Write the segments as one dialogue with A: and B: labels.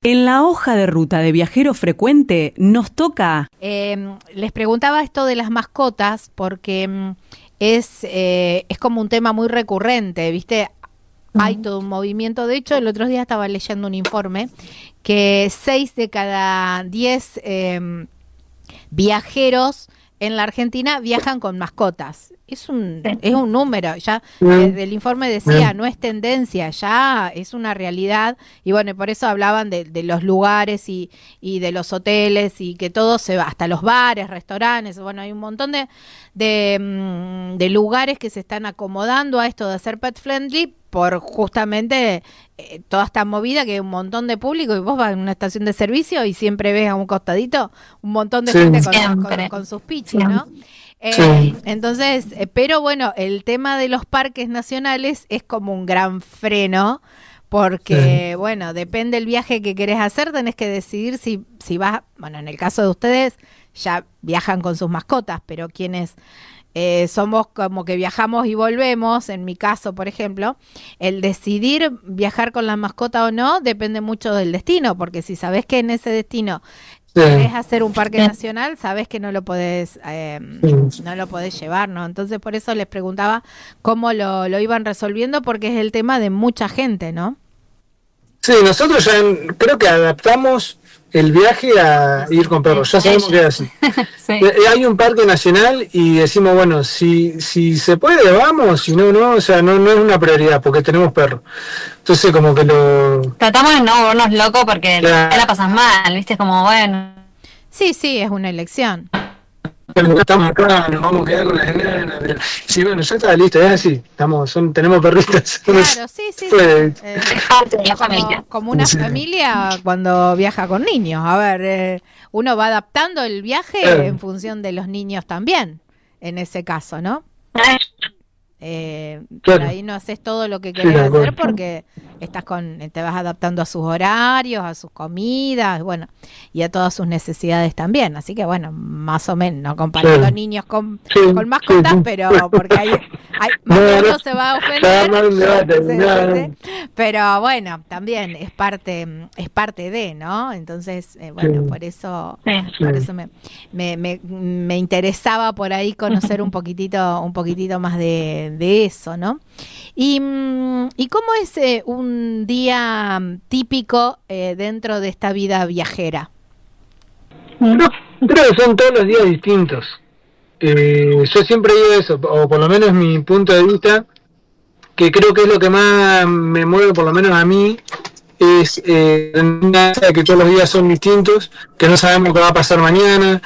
A: En la hoja de ruta de viajero frecuente nos toca...
B: Les preguntaba esto de las mascotas porque es como un tema muy recurrente, ¿viste? Hay todo un movimiento. De hecho, el otro día estaba leyendo un informe que 6 de cada 10 viajeros en la Argentina viajan con mascotas. Es un número, ya el informe decía, no es tendencia, ya es una realidad. Y bueno, por eso hablaban de los lugares y de los hoteles y que todo se va, hasta los bares, restaurantes. Bueno, hay un montón de lugares que se están acomodando a esto de hacer pet friendly por justamente toda esta movida que hay un montón de público, y vos vas a una estación de servicio y siempre ves a un costadito un montón de gente con sus pichis, ¿no? Entonces, pero bueno, el tema de los parques nacionales es como un gran freno, porque bueno, depende del viaje que querés hacer, tenés que decidir si vas, bueno, en el caso de ustedes ya viajan con sus mascotas, pero quienes somos como que viajamos y volvemos, en mi caso, por ejemplo, el decidir viajar con la mascota o no depende mucho del destino, porque si sabés que en ese destino querés hacer un parque nacional, sabés que no lo podés llevar, ¿no? Entonces por eso les preguntaba cómo lo iban resolviendo, porque es el tema de mucha gente, ¿no?
C: Sí, nosotros ya creo que adaptamos el viaje a ir con perros, ya sabemos que es así. Hay un parque nacional y decimos, bueno, si se puede, vamos, si no, no, o sea, no es una prioridad porque tenemos perros. Entonces como que
D: tratamos de no volvernos locos porque la pasas mal, ¿viste? Como, bueno.
B: Sí, es una elección.
C: Bueno, estamos acá, nos vamos a quedar con las enanas. Sí, bueno, ya está listo, es así. Tenemos perritas.
B: Claro, sí.
D: La familia.
B: Como una familia cuando viaja con niños. A ver, uno va adaptando el viaje en función de los niños también, en ese caso, ¿no? Por ahí no haces todo lo que querés hacer porque te vas adaptando a sus horarios, a sus comidas, bueno, y a todas sus necesidades también. Así que bueno, más o menos, no comparando niños con mascotas, pero porque hay uno se va a ofender. Pero bueno, también es parte de, ¿no? Entonces, bueno, por eso me interesaba por ahí conocer un poquitito más de eso, ¿no? ¿Y cómo es un día típico dentro de esta vida viajera?
C: No, creo que son todos los días distintos. Yo siempre digo eso, o por lo menos mi punto de vista, que creo que es lo que más me mueve, por lo menos a mí, es que todos los días son distintos, que no sabemos qué va a pasar mañana.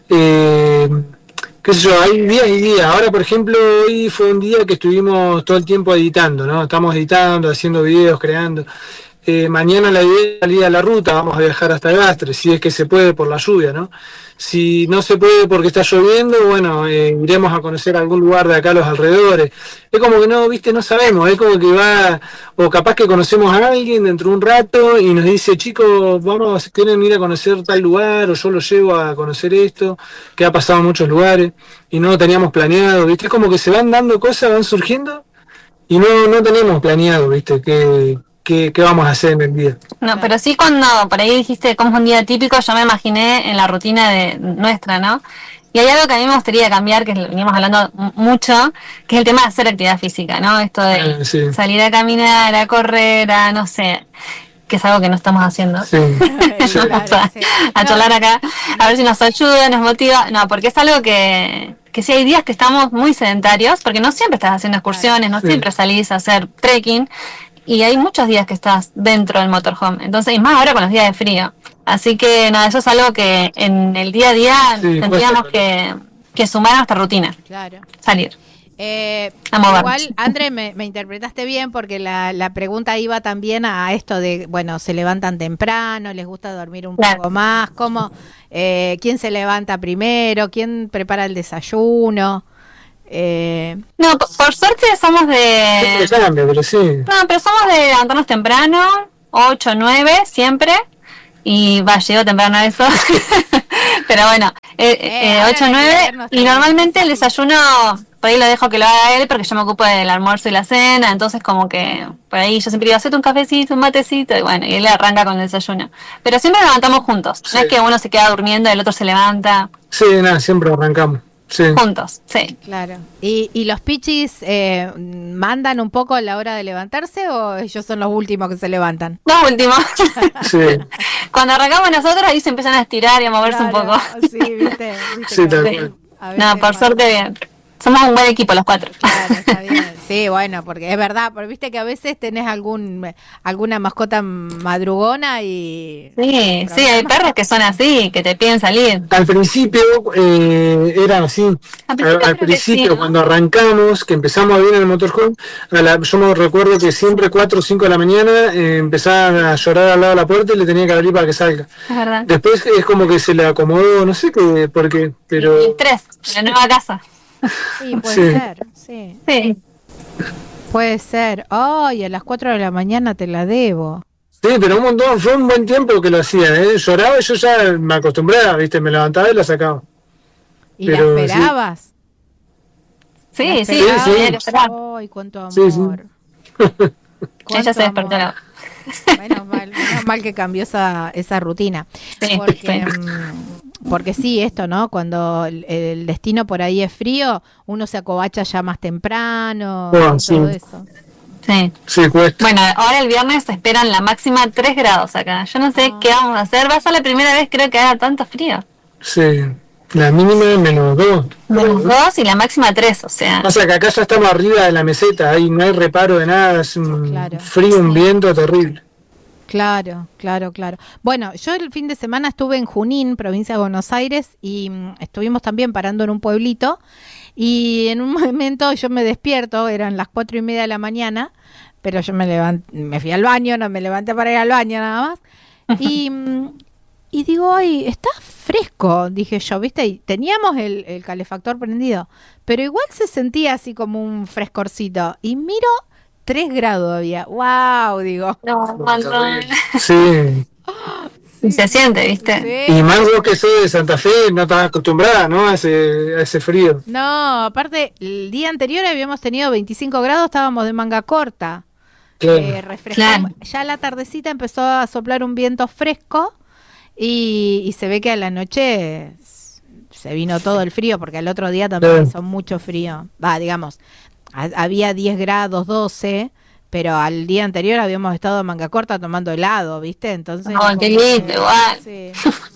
C: Qué sé yo, hay días y días. Ahora, por ejemplo, hoy fue un día que estuvimos todo el tiempo editando, ¿no? Estamos editando, haciendo videos, creando. Mañana la idea es salir a la ruta, vamos a viajar hasta Gastres, si es que se puede por la lluvia, ¿no? Si no se puede porque está lloviendo, bueno, iremos a conocer algún lugar de acá a los alrededores. Es como que no, viste, no sabemos, es como que o capaz que conocemos a alguien dentro de un rato y nos dice, chicos, quieren ir a conocer tal lugar, o yo los llevo a conocer esto, que ha pasado en muchos lugares y no lo teníamos planeado, viste, es como que se van dando cosas, van surgiendo y no tenemos planeado, viste, ¿Qué vamos a hacer en el día?
D: No, pero sí, cuando por ahí dijiste cómo es un día típico, yo me imaginé en la rutina de nuestra, ¿no? Y hay algo que a mí me gustaría cambiar, que venimos hablando mucho, que es el tema de hacer actividad física, ¿no? Esto de salir a caminar, a correr, a no sé, que es algo que no estamos haciendo. Sí. a charlar acá, a ver si nos ayuda, nos motiva. No, porque es algo que sí hay días que estamos muy sedentarios, porque no siempre estás haciendo excursiones, no siempre salís a hacer trekking. Y hay muchos días que estás dentro del motorhome, entonces, y más ahora con los días de frío. Así que nada, eso es algo que en el día a día tendríamos que sumar a nuestra rutina. Claro. Salir.
B: Igual, André, me interpretaste bien porque la pregunta iba también a esto de, bueno, se levantan temprano, les gusta dormir un poco más, ¿cómo? ¿Quién se levanta primero? ¿Quién prepara el desayuno?
D: No, por suerte somos de...
C: pero sí.
D: No, pero somos de levantarnos temprano, 8, 9, siempre. Y llego temprano a eso. Pero bueno, 8 o 9, y normalmente el desayuno, por ahí lo dejo que lo haga él, porque yo me ocupo del almuerzo y la cena, entonces como que por ahí yo siempre digo, hacete un cafecito, un matecito, y bueno, y él arranca con el desayuno. Pero siempre nos levantamos juntos, no es que uno se queda durmiendo y el otro se levanta.
C: Sí, nada, siempre arrancamos. Sí.
D: Juntos, sí.
B: Claro. ¿Y los pichis mandan un poco a la hora de levantarse o ellos son los últimos que se levantan?
D: Los últimos.
C: Sí.
D: Cuando arrancamos nosotros, ahí se empiezan a estirar y a moverse un poco.
B: Sí, viste
C: Sí, tal cual.
D: No, por suerte bien. Somos un buen equipo los 4.
B: Claro, está bien. Sí, bueno, porque es verdad, porque viste que a veces tenés alguna mascota madrugona y...
D: Sí, hay perros que son así, que te piden salir.
C: Al principio era así. Al principio,
D: sí, ¿no?
C: Cuando arrancamos, que empezamos a vivir en el motorhome, yo me recuerdo que siempre 4 o 5 de la mañana empezaban a llorar al lado de la puerta y le tenía que abrir para que salga.
D: Es verdad.
C: Después es como que se le acomodó, no sé por qué, pero...
D: El estrés, la nueva casa.
B: Sí, puede
C: Sí.
B: ser, sí.
D: Sí.
B: Puede ser. Ay, a las 4 de la mañana te la debo.
C: Sí, pero un montón, fue un buen tiempo que lo hacía, lloraba y yo ya me acostumbraba, ¿viste? Me levantaba y la sacaba.
B: ¿Y
C: Pero,
B: la esperabas?
D: Sí,
B: ¿La
D: sí,
B: esperabas?
D: había que esperar.
B: Ay, cuánto amor.
C: Sí, sí.
D: Ella se despertó.
B: amor. Menos mal que cambió esa rutina.
D: Sí,
B: Porque,
D: sí.
B: Porque sí, esto, ¿no? Cuando el destino por ahí es frío, uno se acobacha ya más temprano y
C: Sí.
B: todo eso.
D: Sí.
C: Sí, cuesta.
D: Bueno, ahora el viernes se esperan la máxima 3 grados acá. Yo no sé qué vamos a hacer. Va a ser la primera vez creo que haga tanto frío.
C: Sí, la mínima es -2.
D: -2 y la máxima 3, o sea.
C: Pasa que acá ya estamos arriba de la meseta, ahí no hay reparo de nada, es un
B: Claro.
C: frío, un viento terrible.
B: Claro. Bueno, yo el fin de semana estuve en Junín, provincia de Buenos Aires, y estuvimos también parando en un pueblito, y en un momento yo me despierto, eran las 4:30 de la mañana, pero yo me fui al baño, no me levanté para ir al baño nada más, y digo, ay, está fresco, dije yo, ¿viste? Y teníamos el calefactor prendido, pero igual se sentía así como un frescorcito, y miro 3 grados había. ¡Wow! Digo.
D: No, un montón.
C: Sí,
D: Y se siente, ¿viste?
B: Sí.
C: y más vos que sos de Santa Fe, no estás acostumbrada, ¿no? A ese frío.
B: No, aparte, el día anterior habíamos tenido 25 grados, estábamos de manga corta.
C: Claro.
B: Refrescamos.
D: Claro.
B: Ya a la tardecita empezó a soplar un viento fresco y se ve que a la noche se vino todo el frío, porque al otro día también hizo mucho frío. Digamos, había 10 grados, 12, pero al día anterior habíamos estado de manga corta tomando helado, ¿viste? Entonces...
D: Oh, qué lindo, igual.
B: Sí.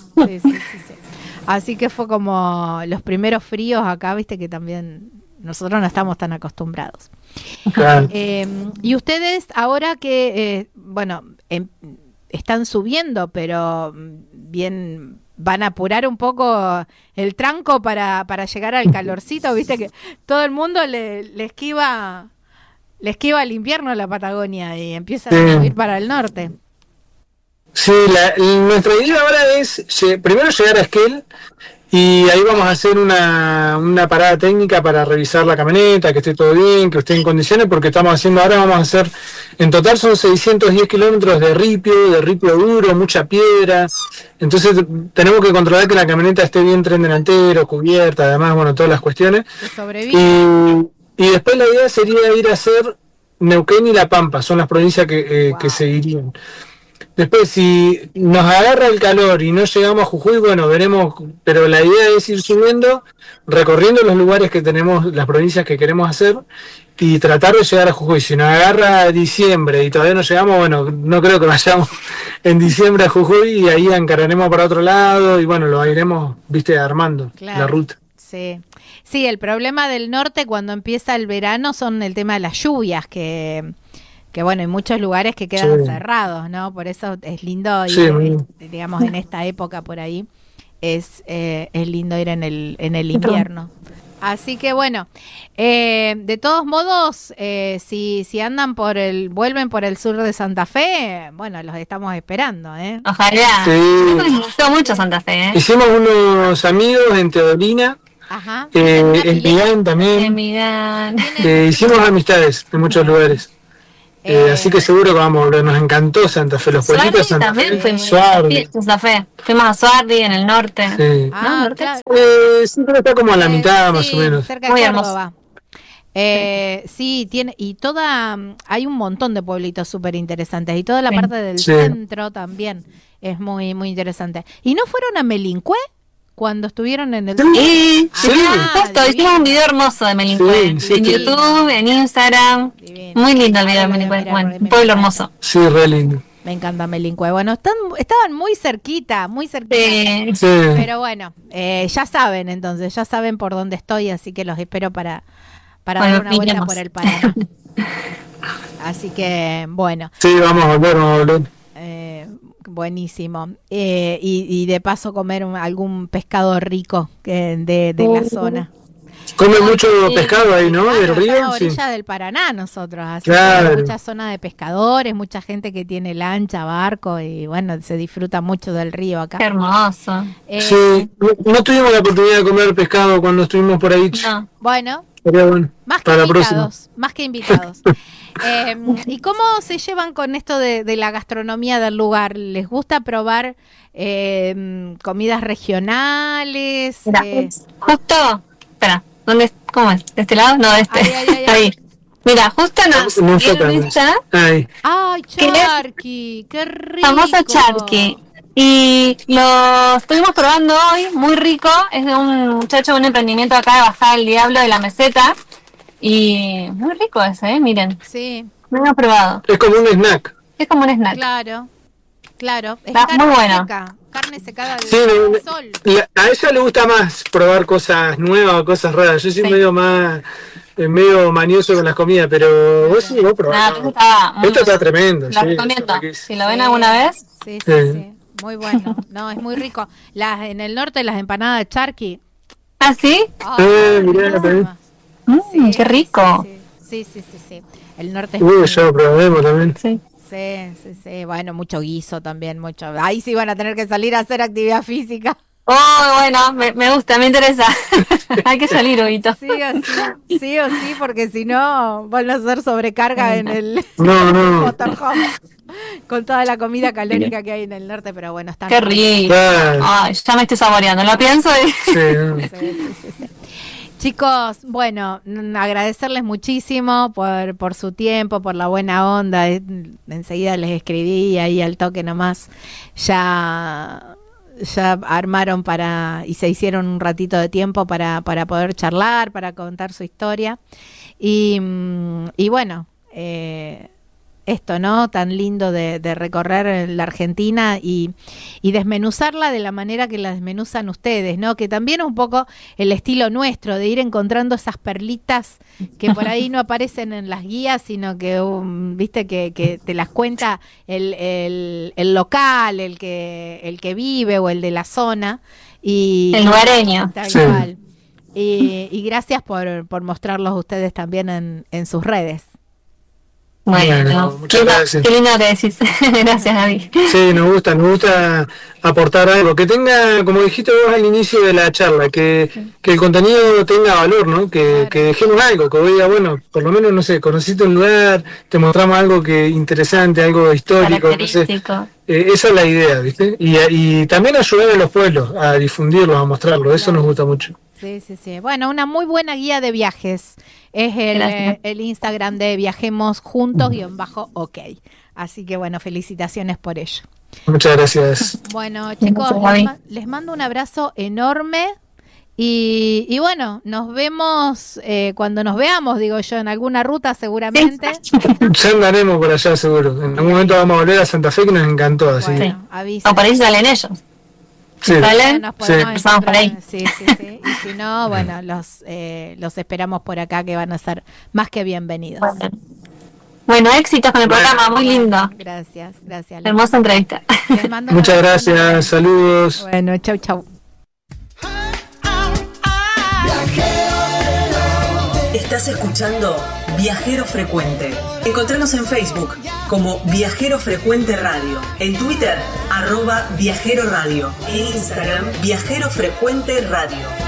B: Así que fue como los primeros fríos acá, ¿viste? Que también nosotros no estamos tan acostumbrados.
C: Claro.
B: Y ustedes ahora que, están subiendo, pero bien... van a apurar un poco el tranco para llegar al calorcito, viste que todo el mundo le esquiva el invierno a la Patagonia y empieza a ir para el norte.
C: Sí, nuestra idea ahora es primero llegar a Esquel y ahí vamos a hacer una parada técnica para revisar la camioneta, que esté todo bien, que esté en condiciones, porque vamos a hacer, en total son 610 kilómetros de ripio duro, mucha piedra, entonces tenemos que controlar que la camioneta esté bien tren delantero, cubierta, además, bueno, todas las cuestiones.
B: Que sobrevive.
C: Y después la idea sería ir a hacer Neuquén y La Pampa, son las provincias que seguirían. Después, si nos agarra el calor y no llegamos a Jujuy, bueno, veremos, pero la idea es ir subiendo, recorriendo los lugares que tenemos, las provincias que queremos hacer, y tratar de llegar a Jujuy. Si nos agarra diciembre y todavía no llegamos, bueno, no creo que vayamos en diciembre a Jujuy, y ahí encararemos para otro lado, y bueno, lo iremos, armando,
B: Claro.
C: la ruta.
B: Sí, el problema del norte cuando empieza el verano son el tema de las lluvias, que bueno, hay muchos lugares que quedan cerrados, ¿no? Por eso es lindo ir, digamos, en esta época por ahí, es lindo ir en el invierno. Así que bueno, de todos modos, si andan vuelven por el sur de Santa Fe, bueno, los estamos esperando, ¿eh?
D: Ojalá.
C: Sí.
D: Me gustó mucho Santa Fe, ¿eh?
C: Hicimos unos amigos en Teodolina,
B: Ajá.
C: en Milán también,
D: Milán.
C: hicimos amistades en muchos lugares. Así que seguro que vamos a volver. Nos encantó Santa Fe, los pueblitos de Santa
D: también
C: Fe.
D: Santa Fe. Fuimos a Suardi, en el norte.
C: Sí.
B: Claro.
C: Siempre está como a la mitad, más o menos.
B: Cerca de
D: Muy
B: Córdoba. Sí, tiene, y hay un montón de pueblitos súper interesantes, y toda la parte del centro también es muy, muy interesante. ¿Y no fueron a Melincué cuando estuvieron en el
C: Sí,
D: justo, hicimos un video hermoso de Melincué, en YouTube, en Instagram. Divino. Muy lindo el video de Melincué, un pueblo hermoso.
C: Sí, re lindo.
B: Me encanta Melincué. Bueno, estaban muy cerquita.
C: Sí.
B: Pero bueno, ya saben, entonces, ya saben por dónde estoy, así que los espero para dar una vuelta por el Paraná. Así que, bueno.
C: Sí, vamos a volver.
B: Buenísimo. Y de paso comer algún pescado rico de la zona.
C: Come mucho pescado ahí, ¿no? Del río.
B: A orilla del Paraná nosotros. Así que hay mucha zona de pescadores, mucha gente que tiene lancha, barco, y bueno, se disfruta mucho del río acá.
D: Qué hermoso.
C: Sí, no tuvimos la oportunidad de comer pescado cuando estuvimos por ahí.
B: No. Bueno.
C: Bueno,
B: más que invitados. ¿Y cómo se llevan con esto de la gastronomía del lugar? ¿Les gusta probar comidas regionales?
D: Justo, espera, ¿cómo es? ¿De este lado? No, de este. Ahí. Mira, justo nos dieron esta.
B: ¡Ay, charqui! ¡Qué rico!
D: Famoso charqui. Y lo estuvimos probando hoy, muy rico. Es de un muchacho de un emprendimiento acá de Bajada del Diablo, de la Meseta. Y muy rico ese, miren.
B: Sí.
D: No lo hemos probado.
C: Es como un snack.
B: Claro.
D: Está muy bueno.
B: Carne secada del sol.
C: A ella le gusta más probar cosas nuevas o cosas raras. Yo soy medio manioso con las comidas, pero vos probás. Esto está tremendo.
D: Lo recomiendo. Si lo ven alguna vez.
B: Sí. Muy bueno. No, es muy rico. En el norte, las empanadas de charqui.
D: ¿Ah, sí?
C: Mirá,
D: qué rico.
B: Sí. El norte es
C: ya lo probemos también.
B: Sí. Bueno, mucho guiso también, mucho. Ahí sí van a tener que salir a hacer actividad física.
D: Oh, bueno, me gusta, me interesa. Hay que salir, Huguito.
B: Sí o sí, porque si no van a hacer sobrecarga en el motorhome con toda la comida calórica que hay en el norte, pero bueno, está.
D: Qué rico. Ay, ya me estoy saboreando, lo pienso y...
B: Sí. Chicos, bueno, agradecerles muchísimo por su tiempo, por la buena onda. Enseguida les escribí ahí al toque nomás. Ya armaron y se hicieron un ratito de tiempo para poder charlar, para contar su historia. Y bueno, esto, ¿no? Tan lindo de recorrer la Argentina y desmenuzarla de la manera que la desmenuzan ustedes, ¿no? Que también es un poco el estilo nuestro, de ir encontrando esas perlitas que por ahí no aparecen en las guías, sino que, viste, que te las cuenta el local, el que vive o el de la zona. El
D: lugareño.
B: Tal cual. Y gracias por mostrarlos ustedes también en sus redes.
D: Bueno,
C: muchas gracias.
D: Qué lindo que decís. Gracias, David.
C: Sí, nos gusta aportar algo, que tenga, como dijiste vos al inicio de la charla, que el contenido tenga valor, ¿no? Que dejemos algo, que diga, bueno, por lo menos, no sé, conociste un lugar, te mostramos algo interesante, algo histórico, no sé. Esa es la idea, ¿viste? Y también ayudar a los pueblos a difundirlos, a mostrarlos, eso nos gusta mucho.
B: Sí. Bueno, una muy buena guía de viajes. Es el Instagram de Viajemos Juntos _OK. Así que bueno, felicitaciones por ello.
C: Muchas gracias.
B: Bueno, chicos, les mando un abrazo enorme y bueno, nos vemos cuando nos veamos, digo yo, en alguna ruta seguramente.
C: Ya andaremos por allá seguro. En algún momento vamos a volver a Santa Fe, que nos encantó. Así.
B: Bueno, avisen.
D: O por ahí salen ellos.
C: Sí.
D: ¿Salen?
B: Pasamos por ahí. Sí. Y si no, bueno, los esperamos por acá, que van a ser más que bienvenidos.
D: Bueno, éxitos con el programa, muy lindo.
B: Gracias.
D: Hermosa entrevista.
C: Muchas gracias, saludos.
B: Bueno, chau.
E: Estás escuchando Viajero Frecuente. Encontranos en Facebook como Viajero Frecuente Radio, en Twitter @Viajero Radio, en Instagram Viajero Frecuente Radio.